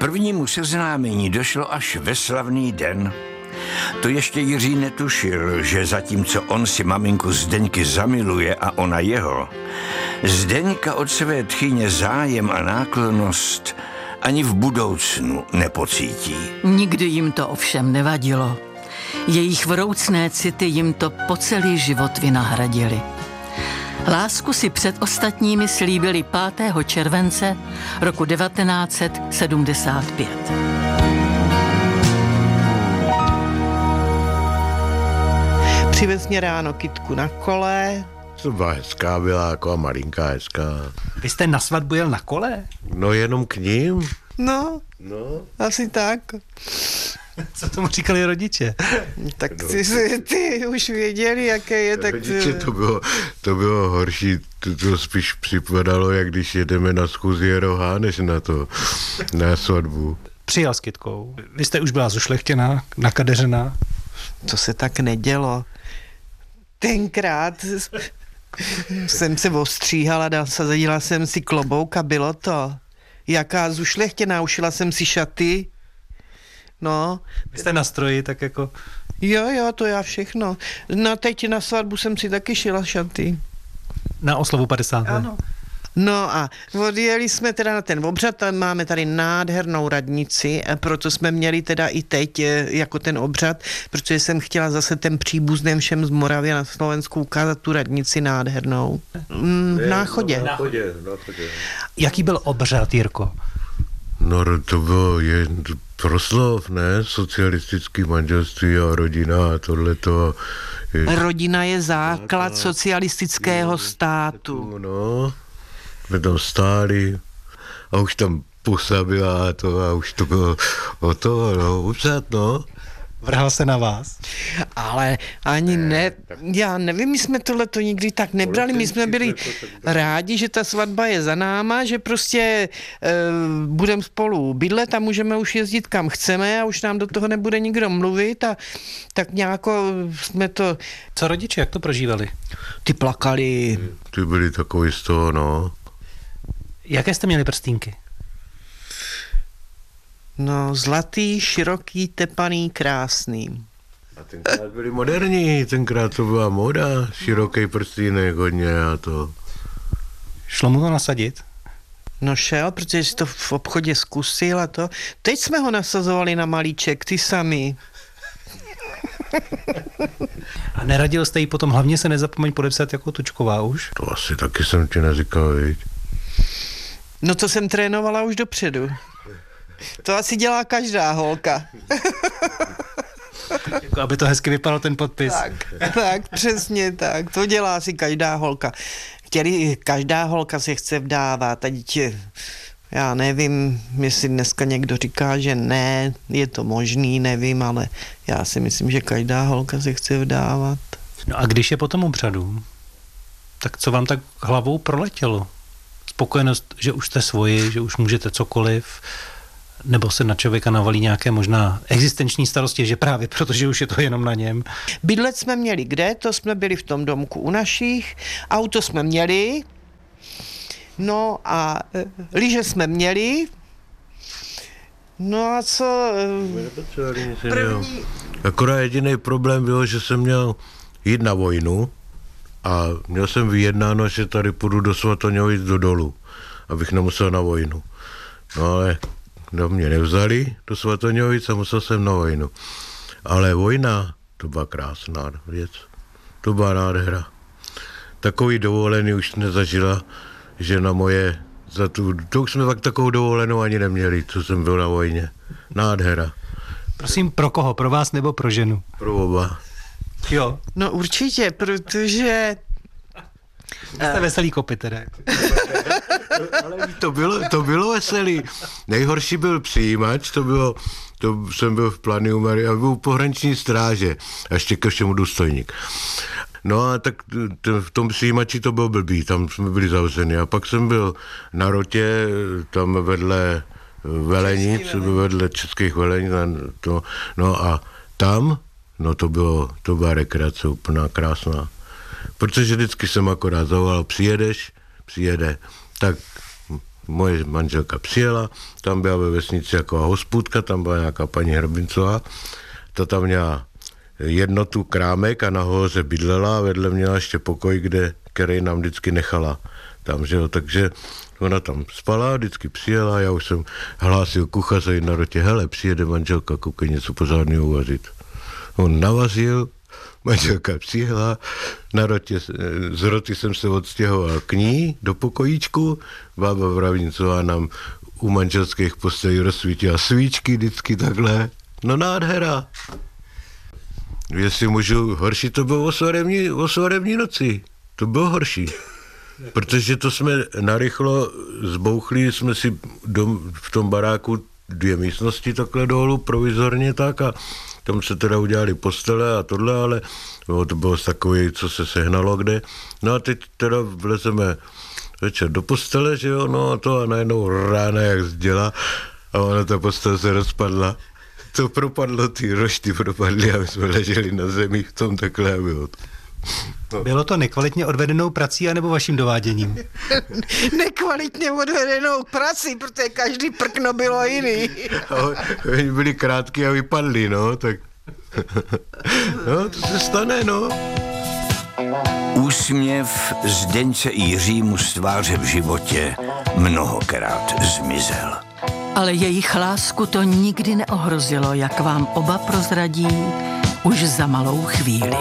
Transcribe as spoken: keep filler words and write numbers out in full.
prvnímu seznámení došlo až ve slavný den. To ještě Jiří netušil, že zatímco on si maminku Zdeňky zamiluje a ona jeho, Zdeňka od své tchyně zájem a náklonnost ani v budoucnu nepocítí. Nikdy jim to ovšem nevadilo. Jejich vroucné city jim to po celý život vynahradili. Lásku si před ostatními slíbili pátého července roku devatenáct set sedmdesát pět. Přivez mě ráno kytku na kole. To byla hezká, byla jako malinká hezká. Vy jste na svatbu jel na kole? No jenom k ním. No, No. asi tak. Co tomu říkali rodiče? Tak ty, ty už věděli, jaké je, tak... Rodiče, to bylo, to bylo horší, to, to spíš připadalo, jak když jedeme na schůzi Jerohá, než na to, na svatbu. Přijel s kytkou. Vy jste už byla zušlechtěná, nakadeřená. To se tak nedělo. Tenkrát jsem se ostříhala, nasadila jsem si klobouk a bylo to. Jaká zušlechtěná, ušila jsem si šaty. No. Vy jste na stroji, tak jako... Jo, jo, to já všechno. No teď na svatbu jsem si taky šila šaty. Na oslavu padesát. Ano. No a odjeli jsme teda na ten obřad, tam máme tady nádhernou radnici, a proto jsme měli teda i teď jako ten obřad, protože jsem chtěla zase ten příbuzným všem z Moravy na Slovensku ukázat tu radnici nádhernou. Mm, v Náchodě. Na chodě, na chodě. Jaký byl obřad, Jirko? No to bylo jen proslov, ne? Socialistický manželství a rodina a tohleto. Je... Rodina je základ socialistického státu. No, jsme tam stáli a už tam pusa byla a to a už to bylo o to, no, upřát, no. Vrhal se na vás? Ale ani ne, já nevím, my jsme tohleto nikdy tak nebrali, my jsme byli rádi, že ta svatba je za náma, že prostě e, budeme spolu bydlet a můžeme už jezdit kam chceme a už nám do toho nebude nikdo mluvit a tak nějako jsme to... Co rodiče, jak to prožívali? Ty plakali. Ty byli takový z toho, no. Jaké jste měli prstínky? No, zlatý, široký, tepaný, krásný. A tenkrát byli moderní, tenkrát to byla moda, široký prstínek hodně a to. Šlo mu to nasadit? No šel, protože si to v obchodě zkusil a to. Teď jsme ho nasazovali na malíček, ty sami. A neradil jste jí potom, hlavně se nezapomeň podepsat jako Tučková už? To asi taky jsem ti neříkal, viď? No to jsem trénovala už dopředu. To asi dělá každá holka. Jako aby to hezky vypadal ten podpis. Tak, tak, přesně tak. To dělá asi každá holka. Chtěli, každá holka se chce vdávat. Teď, já nevím, jestli dneska někdo říká, že ne, je to možný, nevím, ale já si myslím, že každá holka se chce vdávat. No a když je po tom obřadu, tak co vám tak hlavou proletělo? Spokojenost, že už jste svoji, že už můžete cokoliv, nebo se na člověka navalí nějaké možná existenční starosti, že právě protože už je to jenom na něm. Bydlet jsme měli kde? To jsme byli v tom domku u našich. Auto jsme měli. No a e, lyže jsme měli. No a co? E, první... Akorát jediný problém byl, že jsem měl jít na vojnu a měl jsem vyjednáno, že tady půjdu do Svatoňovic do dolu, abych nemusel na vojnu. No ale no, mě nevzali do Svatoňovic a musel jsem na vojnu. Ale vojna, to byla krásná věc. To byla nádhera. Takový dovolený už nezažila, že na moje, za tu, to už jsme tak takovou dovolenou ani neměli, co jsem byl na vojně. Nádhera. Prosím, pro koho? Pro vás nebo pro ženu? Pro oba. Jo. No určitě, protože... Vy jste veselý kopy teda. Ale to bylo, to bylo veselý. Nejhorší byl přijímač, to bylo, to jsem byl v Planiu, a byl pohraniční stráže a ještě ke všemu důstojník. No a tak t- v tom přijímači to bylo blbý, tam jsme byli zavřeni. A pak jsem byl na rotě, tam vedle Velenic, vedle českých Velenic. To, no a tam, no to bylo, to byla rekreace úplná krásná. Protože vždycky jsem akorát zavolal, přijedeš, přijede, tak moje manželka přijela, tam byla ve vesnici jako hospůdka, tam byla nějaká paní Hrbincová, ta tam měla jednotu krámek a nahoře bydlela a vedle měla ještě pokoj, kde, který nám vždycky nechala tam, že jo, takže ona tam spala, vždycky přijela, já už jsem hlásil kuchaře na rotě, hele, přijede manželka, koukej něco pořádného uvařit. On navařil, manželka přijela, na rotě, z roty jsem se odstěhoval k ní do pokojíčku, bába Vravnicová nám u manželských postelí rozsvítila svíčky vždycky takhle, no nádhera. Jestli můžu, horší to bylo o svarevní, o svarevní noci, to bylo horší. Protože to jsme narychlo zbouchli, jsme si dom, v tom baráku dvě místnosti takhle dolů, provizorně tak a tam se teda udělali postele a tohle, ale no, to bylo takový, co se sehnalo kde. No a teď teda vlezeme večer do postele, že jo, no a to a najednou rána jak zděla a ona ta postel se rozpadla. To propadlo, ty rošty propadly a my jsme leželi na zemi v tom takhle a bylo to. No. Bylo to nekvalitně odvedenou prací anebo vaším dováděním? Nekvalitně odvedenou prací, protože každý prkno bylo jiný. Oni byli krátký a vypadli, no, tak... No, to se stane, no. Úsměv Zdeňce i Jiřímu z tváře v životě mnohokrát zmizel. Ale jejich lásku to nikdy neohrozilo, jak vám oba prozradí už za malou chvíli.